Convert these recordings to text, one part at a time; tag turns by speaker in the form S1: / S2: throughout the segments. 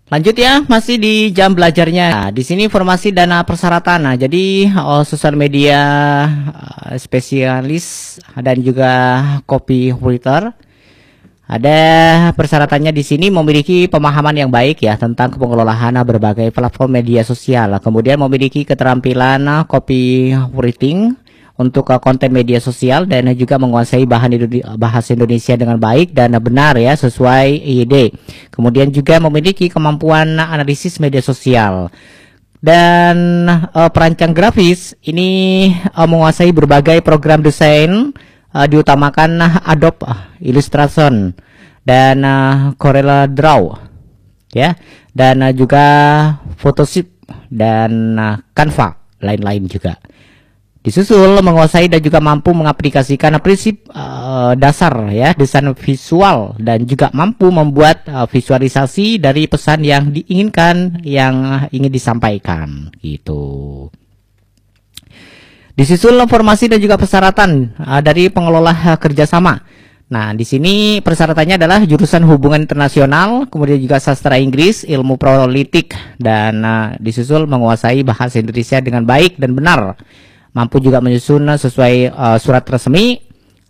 S1: Lanjut ya, masih di jam belajarnya. Nah, di sini informasi dana persyaratan. Nah, jadi sosial media spesialis dan juga copywriter. Ada persyaratannya di sini memiliki pemahaman yang baik ya tentang pengelolaan berbagai platform media sosial. Kemudian memiliki keterampilan copywriting untuk konten media sosial dan juga menguasai bahasa Indonesia dengan baik dan benar ya sesuai IED. Kemudian juga memiliki kemampuan analisis media sosial. Dan perancang grafis ini menguasai berbagai program desain, diutamakan Adobe Illustration dan Corel Draw ya, dan juga Photoshop dan Canva lain-lain juga. Disusul menguasai dan juga mampu mengaplikasikan prinsip dasar ya desain visual dan juga mampu membuat visualisasi dari pesan yang diinginkan, yang ingin disampaikan gitu. Disusul informasi dan juga persyaratan dari pengelola kerjasama. Nah, di sini persyaratannya adalah jurusan hubungan internasional, kemudian juga sastra Inggris, ilmu politik, dan disusul menguasai bahasa Indonesia dengan baik dan benar. Mampu juga menyusun sesuai surat resmi,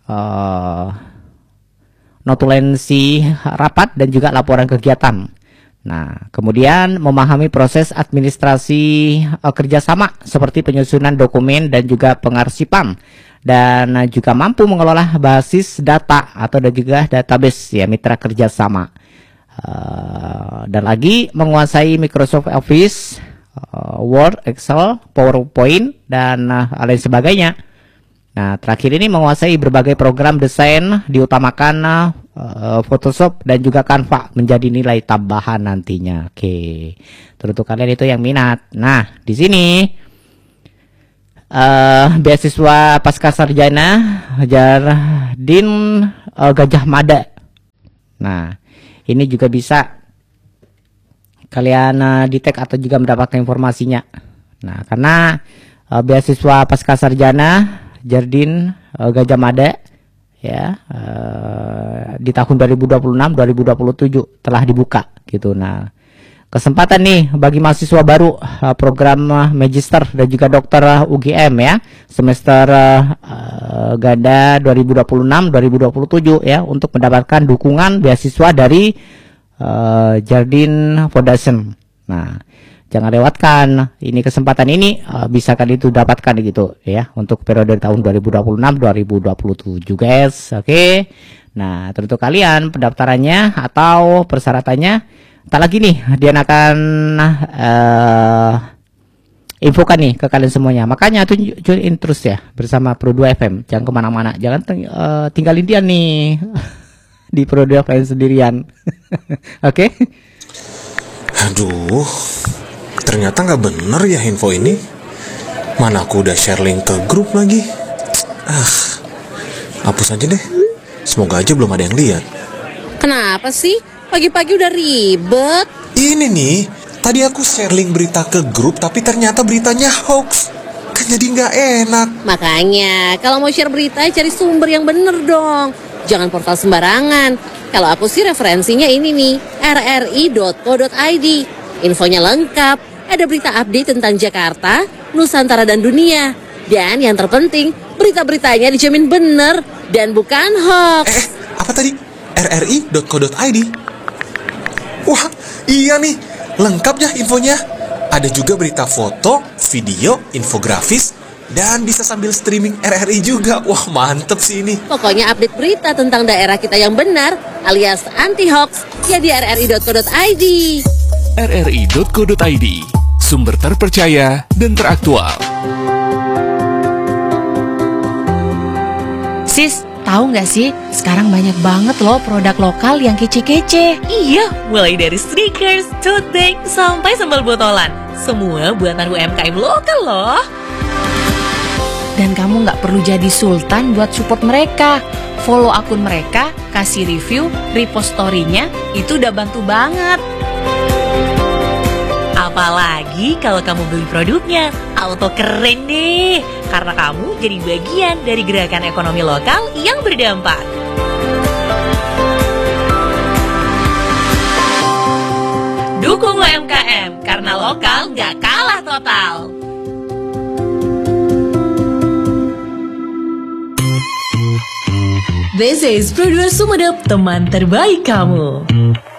S1: notulensi rapat dan juga laporan kegiatan. Nah, kemudian memahami proses administrasi kerjasama seperti penyusunan dokumen dan juga pengarsipan, dan juga mampu mengelola basis data atau dan juga database ya mitra kerjasama. Dan lagi menguasai Microsoft Office, Word, Excel, PowerPoint, dan lain sebagainya. Nah, terakhir ini menguasai berbagai program desain, diutamakan Photoshop dan juga Canva menjadi nilai tambahan nantinya. Oke, tentu kalian itu yang minat. Nah, di sini beasiswa pasca sarjana Jardin Gajah Mada. Nah, ini juga bisa kalian di-tag atau juga mendapatkan informasinya. Nah, karena beasiswa pasca sarjana Jardin Gajah Mada ya di tahun 2026-2027 telah dibuka gitu. Nah, kesempatan nih bagi mahasiswa baru program magister dan juga dokter UGM ya semester ganda 2026-2027 ya untuk mendapatkan dukungan beasiswa dari Jardin Foundation. Nah, jangan lewatkan ini kesempatan ini, bisa kali itu dapatkan gitu ya untuk periode tahun 2026-2027 guys. Oke. Nah, tentu kalian pendaftarannya atau persyaratannya tak lagi nih dia akan infokan nih ke kalian semuanya. Makanya tune in terus ya bersama Pro 2 FM. Jangan kemana-mana, jangan tinggalin dia nih di Pro 2 FM sendirian. Oke.
S2: Aduh, ternyata nggak bener ya info ini. Mana aku udah share link ke grup lagi. Hapus aja deh. Semoga aja belum ada yang lihat.
S3: Kenapa sih? Pagi-pagi udah ribet.
S2: Ini nih, tadi aku share link berita ke grup, tapi ternyata beritanya hoax. Kan jadi nggak enak.
S3: Makanya, kalau mau share berita, cari sumber yang bener dong. Jangan portal sembarangan. Kalau aku sih referensinya ini nih, rri.co.id. Infonya lengkap, ada berita update tentang Jakarta, Nusantara dan dunia. Dan yang terpenting, berita-beritanya dijamin bener dan bukan hoax.
S2: Apa tadi? rri.co.id? Wah, iya nih, lengkap ya infonya. Ada juga berita foto, video, infografis, dan bisa sambil streaming RRI juga. Wah, mantep sih ini.
S3: Pokoknya update berita tentang daerah kita yang benar, alias anti-hoax, ya di rri.co.id.
S4: rri.co.id, sumber terpercaya dan teraktual.
S5: Sis, tahu nggak sih, sekarang banyak banget loh produk lokal yang kece-kece.
S6: Iya, mulai dari sneakers, tote bag, sampai sambal botolan. Semua buatan UMKM lokal loh.
S5: Dan kamu nggak perlu jadi sultan buat support mereka. Follow akun mereka, kasih review, repost story-nya, itu udah bantu banget.
S6: Apalagi kalau kamu beli produknya, auto keren deh. Karena kamu jadi bagian dari gerakan ekonomi lokal yang berdampak. Dukung UMKM, karena lokal nggak kalah total. This is Produce Sumedep, teman terbaik kamu.